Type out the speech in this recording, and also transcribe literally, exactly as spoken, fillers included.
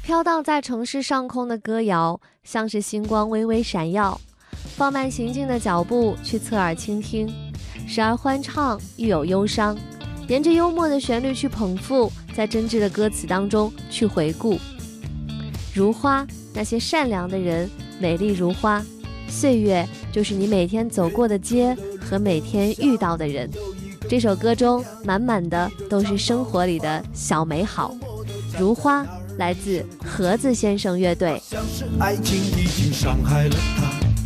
飘荡在城市上空的歌谣，像是星光微微闪耀。放慢行进的脚步，去侧耳倾听，时而欢畅，亦有忧伤。沿着幽默的旋律去捧腹，在真挚的歌词当中去回顾。如花，那些善良的人，美丽如花。岁月就是你每天走过的街和每天遇到的人。这首歌中满满的都是生活里的小美好。如花来自盒子先生乐队。 像是爱情已经伤害了他，